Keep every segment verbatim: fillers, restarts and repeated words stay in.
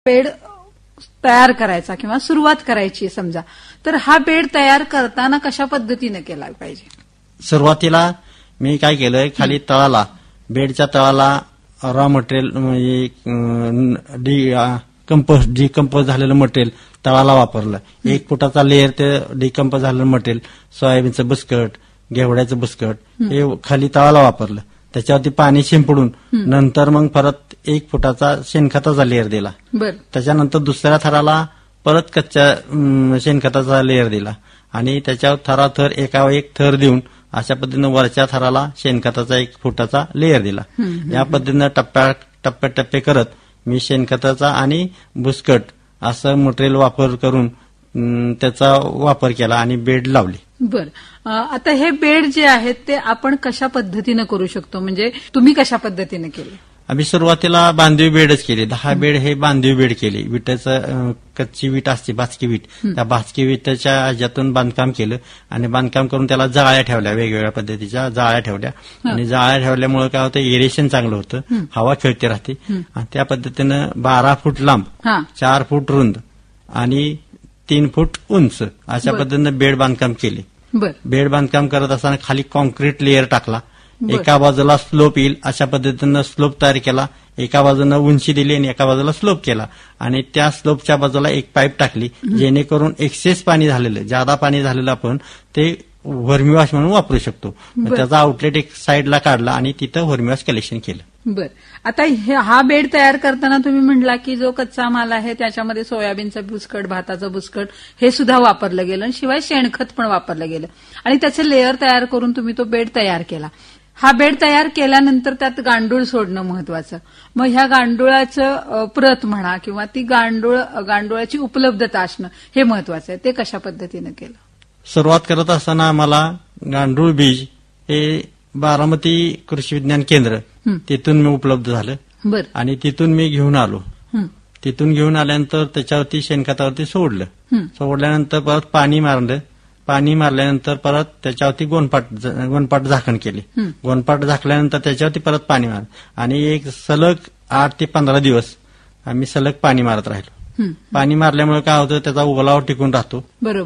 Bed तयार करायचा किंवा सुरुवात करायची समजा, तर हा बेड तयार करताना कशा पद्धतीने केला पाहिजे? सुरुवातीला मी काय केलंय, खाली तळाला बेडच्या तळाला रॉ मटेरियल म्हणजे डी कंपोस्ट डिकंपोज झालेलं मटेरियल तळाला वापरलं. एक फुटाचा लेअर ते डिकंपोज झालेलं मटेरियल, सोयाबीनचं बुसकट, घेवड्याचं बुसकट हे खाली तळाला वापरलं. त्याच्यावरती पाणी शिंपडून नंतर मग परत एक फुटाचा शेणखताचा लेअर दिला. त्याच्यानंतर दुसऱ्या थराला परत कच्च्या शेणखताचा लेअर दिला आणि त्याच्यावर थराथर एका एक थर देऊन अशा पद्धतीनं वरच्या थराला शेणखताचा एक फुटाचा लेअर दिला. या पद्धतीनं टप्प्या टप्प्याटप्पे करत मी शेणखताचा आणि बुसकट असं मटेरियल वापर करून त्याचा वापर केला आणि बेड लावली. बर, आता हे बेड जे आहेत ते आपण कशा पद्धतीनं करू शकतो, म्हणजे तुम्ही कशा पद्धतीने केले? आम्ही सुरुवातीला बांधवी बेडच केली. दहा बेड हे बांधवी बेड केली. विटाचं कच्ची वीट असते, भाजकी वीट, त्या भाजकी विटाच्या ह्याच्यातून बांधकाम केलं आणि बांधकाम करून त्याला जाळ्या ठेवल्या, वेगवेगळ्या पद्धतीच्या जाळ्या ठेवल्या आणि जाळ्या ठेवल्यामुळे काय होतं, एरेशन चांगलं होतं, हवा खेळते राहते आणि त्या पद्धतीनं बारा फूट लांब, चार फूट रुंद आणि तीन फूट उंच अशा पद्धतीनं बेड बांधकाम केले. बेड बांधकाम करत असताना खाली कॉन्क्रीट लेअर टाकला. एका बाजूला स्लोप येईल अशा पद्धतीनं स्लोप तयार केला. एका बाजूनं उंची दिली आणि एका बाजूला स्लोप केला आणि त्या स्लोपच्या बाजूला एक पाईप टाकली, जेणेकरून एक्सेस पाणी झालेलं, जादा पाणी झालेलं आपण ते व्हर्मिवॉश म्हणून वापरू शकतो. त्याचा आउटलेट एक साईडला काढला आणि तिथं व्हर्मिवॉश कलेक्शन केलं. बर, आता हा बेड तयार करताना तुम्ही म्हटला की जो कच्चा माल आहे त्याच्यामध्ये सोयाबीनचं बुसकट, भाताचं बुसकट हे सुद्धा वापरलं गेलं आणि शिवाय शेणखत पण वापरलं गेलं आणि त्याचे लेअर तयार करून तुम्ही तो बेड तयार केला. हा बेड तयार केल्यानंतर त्यात गांडूळ सोडणं महत्वाचं. मग ह्या गांडुळाचं प्रत म्हणा किंवा ती गांडूळ गांडुळाची उपलब्धता असणं हे महत्वाचं आहे. ते कशा पद्धतीनं केलं? सुरुवात करत असताना आम्हाला गांडूळ बीज हे बारामती कृषी विज्ञान केंद्र तिथून मी उपलब्ध झालं आणि तिथून मी घेऊन आलो. तिथून घेऊन आल्यानंतर त्याच्यावरती शेणखतावरती सोडलं. सोडल्यानंतर परत पाणी मारलं. पाणी मारल्यानंतर परत त्याच्यावरती गोनपाट गोनपाट झाकण केले. गोनपाट झाकल्यानंतर त्याच्यावरती परत पाणी मारलं आणि एक सलग आठ ते पंधरा दिवस आम्ही सलग पाणी मारत राहिलो. पाणी मारल्यामुळे काय होतं, त्याचा ओलावा टिकून राहतो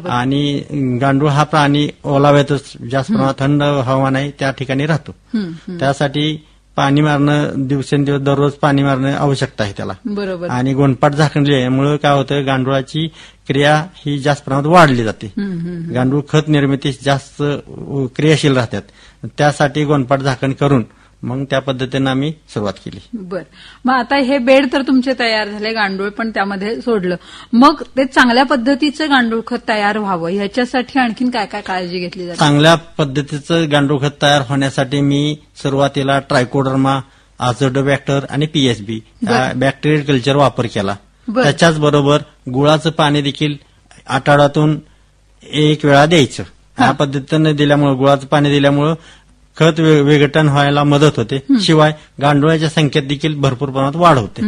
आणि गांडूळ हा प्राणी ओलाव्यातच जास्त प्रमाणात थंड हवामान आहे त्या ठिकाणी राहतो. त्यासाठी पाणी मारणं दिवसेंदिवस दररोज पाणी मारणं आवश्यकता आहे त्याला. बरोबर. आणि गोनपाट झाकल्यामुळे काय होतं, गांडुळाची क्रिया ही जास्त प्रमाणात वाढली जाते. गांडूळ खत निर्मिती जास्त क्रियाशील राहतात. त्यासाठी गोनपाट झाकण करून मग त्या पद्धतीनं आम्ही सुरुवात केली. बर, मग आता हे बेड तर तुमचे तयार झाले, गांडूळ पण त्यामध्ये सोडलं, मग ते चांगल्या पद्धतीचं गांडूळ खत तयार व्हावं ह्याच्यासाठी आणखीन काय काय काळजी घेतली जाते? चांगल्या पद्धतीचं गांडूळ खत तयार होण्यासाठी मी सुरुवातीला ट्रायकोडर्मा, आझोडोबॅक्टर आणि पीएसबी बॅक्टेरियल कल्चर वापर केला. त्याच्याच बरोबर गुळाचं पाणी देखील आठवड्यातून एक वेळा द्यायचं. या पद्धतीनं दिल्यामुळे, गुळाचं पाणी दिल्यामुळे खत विघटन व्हायला मदत होते. शिवाय गांडुळाच्या संख्येत देखील भरपूर प्रमाणात वाढ होते.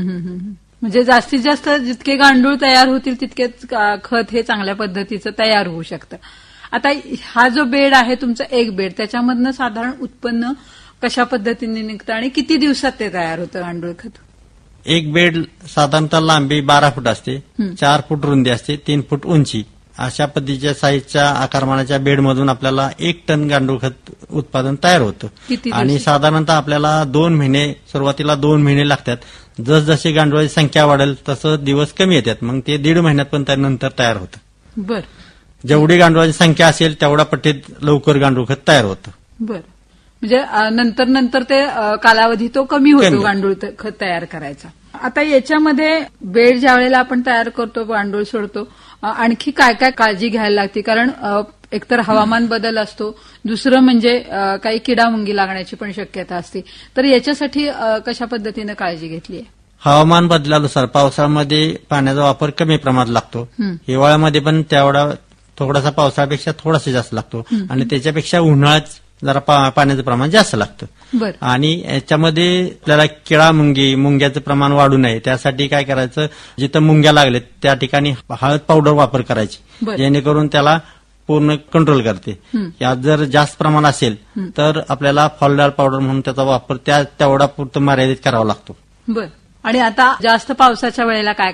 म्हणजे जास्तीत जास्त जितके गांडूळ तयार होतील तितकेच खत हे चांगल्या पद्धतीचं तयार होऊ शकतं. आता हा जो बेड आहे तुमचा एक बेड, त्याच्यामधनं साधारण उत्पन्न कशा पद्धतीने निघतं आणि किती दिवसात ते तयार होतं गांडूळ खत? एक बेड साधारणतः लांबी बारा फूट असते, चार फूट रुंदी असते, तीन फूट उंची अशा पद्धतीच्या साईजच्या आकारमानाच्या बेडमधून आपल्याला एक टन गांडूळ खत उत्पादन तयार होतं आणि साधारणतः आपल्याला दोन महिने, सुरुवातीला दोन महिने लागतात. जसजशी गांडुळाची संख्या वाढेल तसं दिवस कमी येतात, मग ते दीड महिन्यात पण त्यानंतर तयार होतं. बर, जेवढी गांडुळाची संख्या असेल तेवढ्या पट्टीत लवकर गांडूळ खत तयार होतं. बर, म्हणजे नंतर नंतर ते कालावधी तो कमी होतो गांडूळ खत तयार करायचा. आता याच्यामध्ये बेड ज्या वेळेला आपण तयार करतो, गांडूळ सोडतो, आणखी काय काय काळजी घ्यायला लागते? कारण एकतर हवामान बदल असतो, दुसरं म्हणजे काही किडामुंगी लागण्याची पण शक्यता असते. तर याच्यासाठी कशा पद्धतीनं काळजी घेतली आहे? हवामान बदलानुसार पावसाळ्यामध्ये पाण्याचा वापर कमी प्रमाणात लागतो, हिवाळ्यामध्ये पण तेवढा थोडासा पावसाळ्यापेक्षा थोडासा जास्त लागतो आणि त्याच्यापेक्षा उन्हाळ्यात जरा पाण्याचं प्रमाण जास्त लागतं. आणि याच्यामध्ये आपल्याला किडा मुंगी मुंग्याचं प्रमाण वाढू नये त्यासाठी काय करायचं, जिथं मुंग्या लागलेत त्या ठिकाणी हळद पावडर वापर करायची, जेणेकरून त्याला पूर्ण कंट्रोल करते. यात जर जास्त प्रमाण असेल तर आपल्याला फॉलडार पावडर म्हणून त्याचा वापर त्या तेवढा पुरतं मर्यादित करावा लागतो. बर, आणि आता जास्त पावसाच्या वेळेला काय